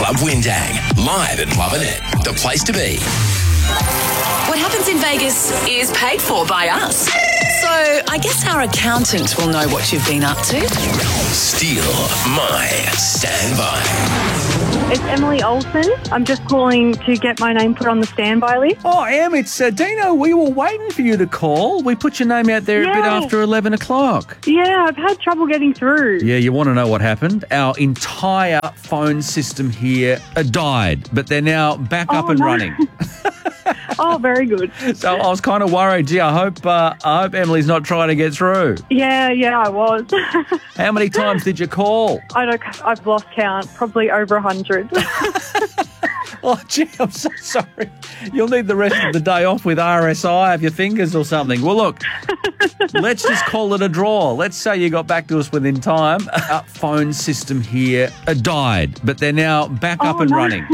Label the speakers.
Speaker 1: Club Windang, live in Lovinette, the place to be.
Speaker 2: What happens in Vegas is paid for by us. So I guess our accountant will know what you've been up to.
Speaker 1: Steal my standby.
Speaker 3: It's Emily Olsen. I'm just calling to get my name put on the standby list.
Speaker 4: Oh, Em, it's Dino. We were waiting for you to call. We put your name out there a bit after 11 o'clock.
Speaker 3: Yeah, I've had trouble getting through.
Speaker 4: Yeah, you want to know what happened? Our entire phone system here died, but they're now back up and running.
Speaker 3: Oh, very good.
Speaker 4: So I was kind of worried. Gee, I hope Emily's not trying to get through.
Speaker 3: Yeah, I was.
Speaker 4: How many times did you call?
Speaker 3: I've lost count, probably over 100.
Speaker 4: Oh, gee, I'm so sorry. You'll need the rest of the day off with RSI of your fingers or something. Well, look, let's just call it a draw. Let's say you got back to us within time. Our phone system here died, but they're now back up and running.